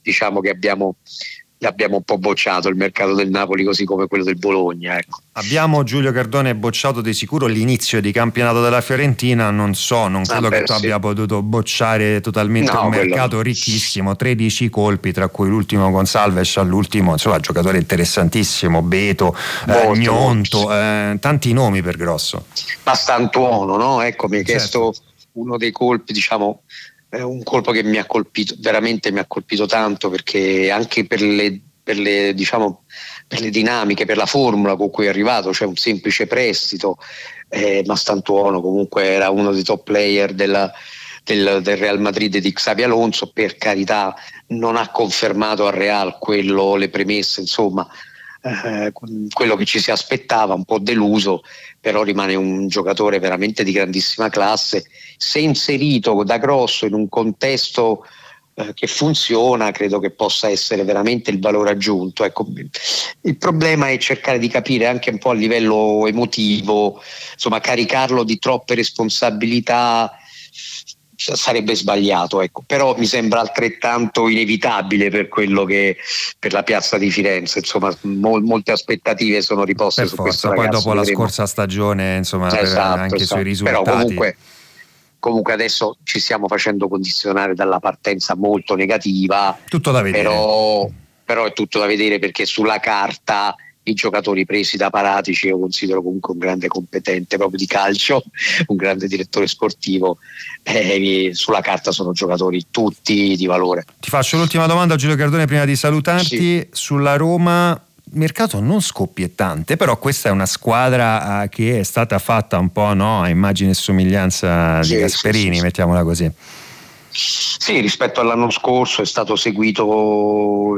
diciamo che l'abbiamo un po' bocciato il mercato del Napoli, così come quello del Bologna, ecco. Abbiamo, Giulio Cardone, bocciato di sicuro l'inizio di campionato della Fiorentina, non credo che tu abbia potuto bocciare totalmente un mercato ricchissimo, 13 colpi, tra cui l'ultimo con Salves, all'ultimo, insomma, giocatore interessantissimo, Beto, Gnonto, tanti nomi per Grosso. Bastantuono, no? Ecco, mi hai chiesto uno dei colpi, diciamo, un colpo che mi ha colpito, veramente mi ha colpito tanto, perché anche per le dinamiche, per la formula con cui è arrivato, cioè un semplice prestito, Mastantuono comunque era uno dei top player del Real Madrid di Xabi Alonso, per carità non ha confermato al Real le premesse, insomma, quello che ci si aspettava, un po' deluso, però rimane un giocatore veramente di grandissima classe. Se inserito da Grosso in un contesto che funziona, credo che possa essere veramente il valore aggiunto. Ecco, il problema è cercare di capire anche un po' a livello emotivo, insomma, caricarlo di troppe responsabilità sarebbe sbagliato, ecco. Però mi sembra altrettanto inevitabile per la piazza di Firenze, insomma, molte aspettative sono riposte su questo ragazzo. Poi dopo la scorsa stagione, insomma, anche sui risultati. Però comunque adesso ci stiamo facendo condizionare dalla partenza molto negativa. Tutto da vedere. Però è tutto da vedere, perché sulla carta i giocatori presi da Paratici io considero comunque un grande competente proprio di calcio, un grande direttore sportivo, sulla carta sono giocatori tutti di valore. Ti faccio l'ultima domanda, Giulio Cardone, prima di salutarti. Sulla Roma, mercato non scoppiettante, però questa è una squadra che è stata fatta un po', no, a immagine e somiglianza di Gasperini, mettiamola così. Sì, rispetto all'anno scorso è stato seguito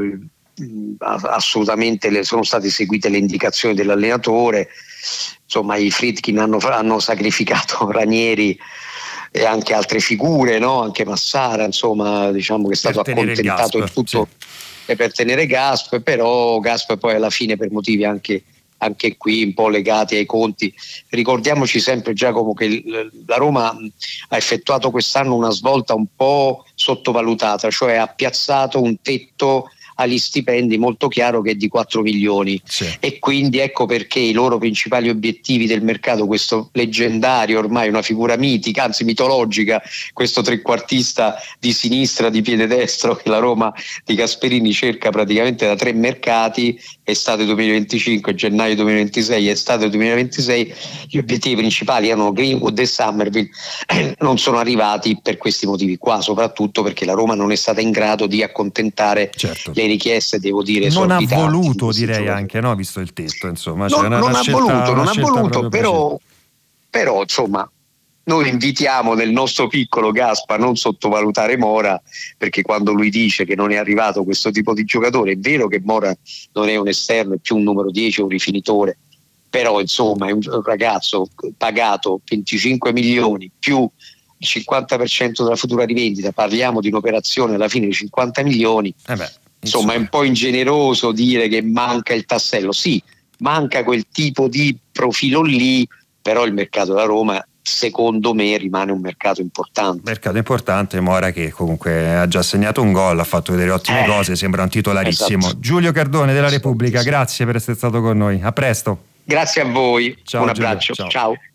assolutamente, sono state seguite le indicazioni dell'allenatore, insomma i Friedkin hanno sacrificato Ranieri e anche altre figure, no? Anche Massara, insomma, diciamo che è stato accontentato in tutto per tenere Gasp, però Gasp poi alla fine, per motivi anche qui un po' legati ai conti, ricordiamoci sempre, Giacomo, che la Roma ha effettuato quest'anno una svolta un po' sottovalutata, cioè ha piazzato un tetto agli stipendi molto chiaro, che è di 4 milioni, e quindi ecco perché i loro principali obiettivi del mercato, questo leggendario, ormai una figura mitica, anzi mitologica, questo trequartista di sinistra di piede destro che la Roma di Gasperini cerca praticamente da 3 mercati, estate 2025, gennaio 2026, estate 2026, gli obiettivi principali erano Greenwood e Summerville, non sono arrivati per questi motivi qua, soprattutto perché la Roma non è stata in grado di accontentare le richieste, devo dire, esorbitanti. Non ha voluto, direi anche, no, visto il tetto, insomma. Non ha voluto, però insomma noi invitiamo nel nostro piccolo Gasp a non sottovalutare Mora, perché quando lui dice che non è arrivato questo tipo di giocatore, è vero che Mora non è un esterno, è più un numero 10, un rifinitore, però insomma è un ragazzo pagato 25 milioni più il 50% della futura rivendita, parliamo di un'operazione alla fine di 50 milioni. Insomma, è un po' ingeneroso dire che manca il tassello. Sì, manca quel tipo di profilo lì, però il mercato della Roma, secondo me, rimane un mercato importante. Mora che comunque ha già segnato un gol, ha fatto vedere ottime cose, sembra un titolarissimo. Esatto. Giulio Cardone della Repubblica, grazie per essere stato con noi. A presto. Grazie a voi. Ciao, un abbraccio. Giulio, ciao.